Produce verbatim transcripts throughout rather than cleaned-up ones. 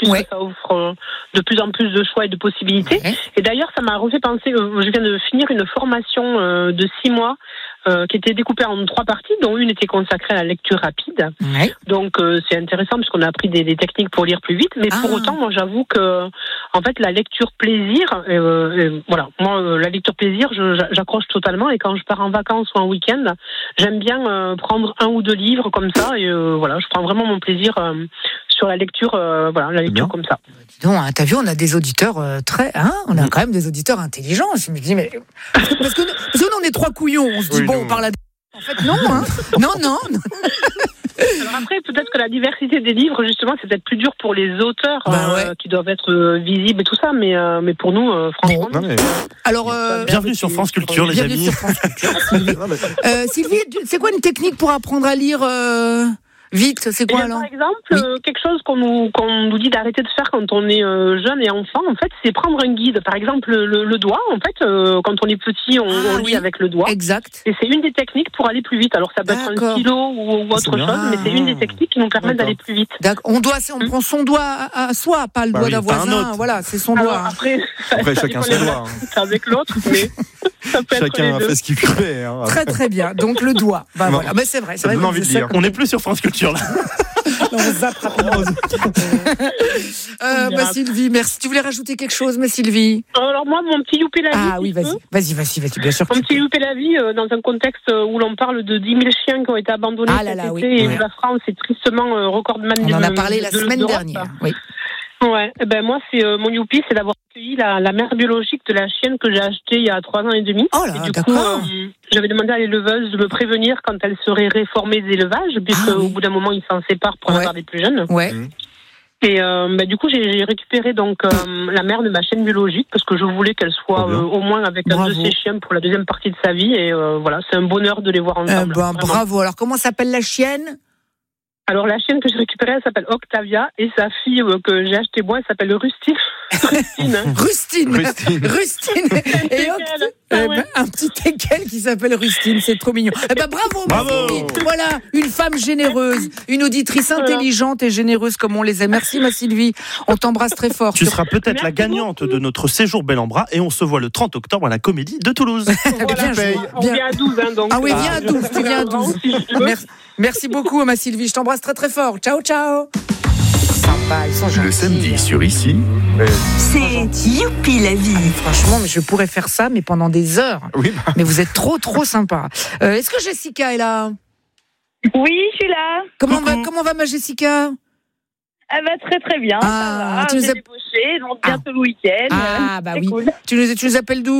puisque ouais. ça offre euh, de plus en plus de choix et de possibilités. Ouais. Et d'ailleurs, ça m'a refait penser, euh, je viens de finir une formation euh, de six mois euh, qui était découpée en trois parties, dont une était consacrée à la lecture rapide. Ouais. Donc euh, c'est intéressant puisqu'on a appris des, des techniques pour lire plus vite, mais ah. pour autant, moi j'avoue que en fait la lecture plaisir, euh, voilà, moi euh, la lecture plaisir, je, j'accroche totalement, et quand je pars en vacances ou en week-end, j'aime bien euh, prendre un ou deux livres comme ça, et euh, voilà, je prends vraiment mon plaisir euh, sur la lecture, euh, voilà, la lecture comme ça. Dis donc, hein, t'as vu, on a des auditeurs euh, très, hein, on a quand même des auditeurs intelligents. Je me dis mais parce que parce que, parce que nous on est trois couillons, on se dit oui, bon, on parle à des... En fait non, hein, non, non. non. Alors après, peut-être que la diversité des livres, justement, c'est peut-être plus dur pour les auteurs bah ouais. euh, qui doivent être euh, visibles et tout ça, mais, euh, mais pour nous, euh, franchement... Bon, non, mais... Alors, euh, bienvenue sur France Culture, les amis. Sur France Culture, Sylvie. euh, Sylvie, c'est quoi une technique pour apprendre à lire euh... vite, c'est quoi alors ? Par exemple, oui. euh, quelque chose qu'on nous, qu'on nous dit d'arrêter de faire quand on est euh, jeune et enfant, en fait, c'est prendre un guide. Par exemple, le, le doigt, en fait, euh, quand on est petit, on, ah, on lit oui. avec le doigt. Exact. Et c'est une des techniques pour aller plus vite. Alors, ça peut D'accord. être un stylo ou, ou autre chose, mais c'est une des techniques qui nous permet d'aller plus vite. D'accord. On doit, on hum. prend son doigt à, à soi, pas le bah doigt oui, d'un voisin. Voilà, c'est son Alors, doigt. Après, après chacun ses doigts. C'est avec l'autre, mais... Chacun a fait ce qu'il pouvait. Hein. Très très bien. Donc le doigt. Bah, voilà. Mais c'est vrai. C'est vrai envie de lire. On n'est plus sur France Culture là. On zappe rapidement. euh, bah, Sylvie, merci. Tu voulais rajouter quelque chose, mais Sylvie ? Alors moi, mon petit youpi la vie. Ah oui, vas-y, vas-y, vas-y, vas-y, bien sûr. Mon petit youpi la vie, euh, dans un contexte où l'on parle de dix mille chiens qui ont été abandonnés ah là là, cet oui. été, et ouais. où la France est tristement euh, recordman. On en a parlé de, la de, semaine de dernière. Oui. Ouais, eh ben moi c'est euh, mon youpi, c'est d'avoir accueilli la, la mère biologique de la chienne que j'ai achetée il y a trois ans et demi. Oh là, et du d'accord. coup, euh, j'avais demandé à l'éleveuse de me prévenir quand elle serait réformée des élevages, puisque ah, oui. au bout d'un moment ils s'en séparent pour ouais. en avoir des plus jeunes. Ouais. Et euh, bah, du coup, j'ai, j'ai récupéré donc euh, la mère de ma chienne biologique parce que je voulais qu'elle soit euh, au moins avec bravo. un de ses chiens pour la deuxième partie de sa vie. Et euh, voilà, c'est un bonheur de les voir ensemble. Euh, ben, bravo. Alors, comment s'appelle la chienne ? Alors, la chienne que j'ai récupérée, elle s'appelle Octavia, et sa fille euh, que j'ai achetée moi, elle s'appelle Rustine. Rustine. Rustine. Rustine. Rustine. Et Oct- ah ouais. eh ben, un petit teckel qui s'appelle Rustine, c'est trop mignon. Eh ben, bravo, bravo. Sylvie. Voilà, une femme généreuse, une auditrice intelligente et généreuse comme on les aime. Merci, ma Sylvie. On t'embrasse très fort. Tu seras peut-être Merci la gagnante beaucoup. de notre séjour Bel en Bras, et on se voit le trente octobre à la Comédie de Toulouse. Voilà, bien joué. On bien. vient à douze, hein, donc. Ah oui, viens à douze, tu viens à douze. Merci. Merci beaucoup, ma Sylvie. Je t'embrasse très très fort. Ciao, ciao. Sympa, ils sont gentils. Le samedi sur Ici, c'est Youpi la vie. Ah, franchement, mais je pourrais faire ça, mais pendant des heures. Oui, bah. Mais vous êtes trop trop sympa. Euh, est-ce que Jessica est là ? Oui, je suis là. Comment va, comment va ma Jessica ? Elle va très très bien. Ah, ça va. tu nous J'ai a... débauché, donc bientôt ah. le week-end. Ah bah c'est oui. Cool. Tu nous, tu nous appelles d'où ?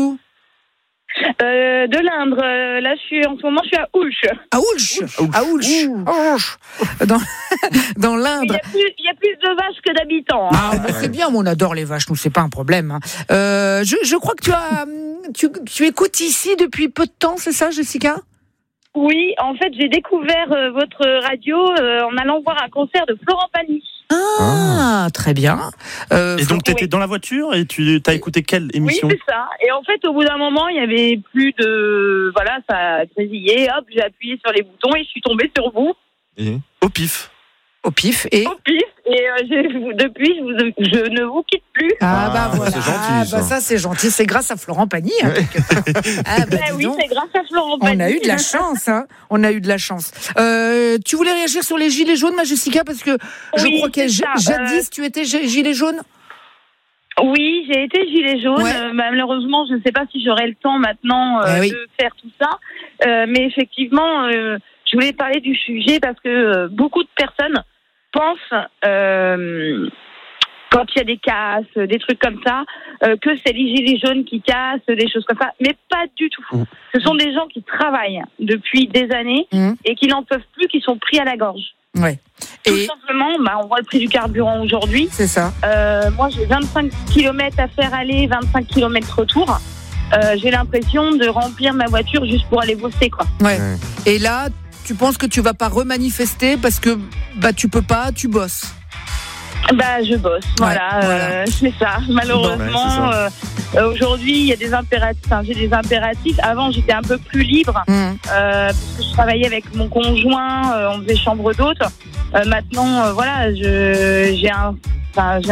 Euh, de l'Indre. Euh, là, je suis en ce moment, je suis à Oulch. À Oulch. À Oulch. Oulch. Dans, dans l'Indre. Il y, plus, il y a plus de vaches que d'habitants. Hein. Ah, bah, c'est bien, on adore les vaches, nous, c'est pas un problème. Hein. Euh, je, je crois que tu as, tu, tu écoutes ici depuis peu de temps, c'est ça, Jessica ? Oui, en fait, j'ai découvert euh, votre radio euh, en allant voir un concert de Florent Pagny. Ah, ah, très bien. Euh, et donc, tu étais oui. dans la voiture et tu as écouté quelle émission ? Oui, c'est ça. Et en fait, au bout d'un moment, il y avait plus de... Voilà, ça a grésillé. Hop, j'ai appuyé sur les boutons et je suis tombée sur vous. Et au pif. Au pif. Et Au pif. Et euh, j'ai, depuis, je, vous, je ne vous quitte plus. Ah, ah bah voilà. C'est gentil, ah, ça. bah ça, c'est gentil. C'est grâce à Florent Pagny. Hein, ah, bah, oui, donc. C'est grâce à Florent Pagny. On a eu de la chance. Hein. On a eu de la chance. Euh, tu voulais réagir sur les gilets jaunes, ma Jessica, parce que je oui, crois que j- jadis, euh... tu étais gilet jaune. Oui, j'ai été gilet jaune. Ouais. Euh, malheureusement, je ne sais pas si j'aurai le temps maintenant euh, eh oui. de faire tout ça. Euh, mais effectivement, euh, je voulais parler du sujet parce que euh, beaucoup de personnes pensent, euh, quand il y a des casses, des trucs comme ça, euh, que c'est les gilets jaunes qui cassent, des choses comme ça. Mais pas du tout. Mmh. Ce sont des gens qui travaillent depuis des années mmh. et qui n'en peuvent plus, qui sont pris à la gorge. Ouais. Tout et simplement, bah, on voit le prix du carburant aujourd'hui. C'est ça. Euh, moi, j'ai vingt-cinq kilomètres à faire aller, vingt-cinq kilomètres retour. Euh, j'ai l'impression de remplir ma voiture juste pour aller bosser, quoi. Ouais. ouais. Et là, tu penses que tu vas pas remanifester parce que bah tu peux pas, tu bosses. Bah je bosse, ouais, voilà, voilà. Euh, c'est ça. Malheureusement, bon, ouais, c'est ça. Euh, aujourd'hui il y a des impératifs. Enfin, j'ai des impératifs. Avant j'étais un peu plus libre mmh. euh, parce que je travaillais avec mon conjoint, euh, on faisait chambre d'hôte. Euh, maintenant, euh, voilà, je j'ai un, enfin, j'ai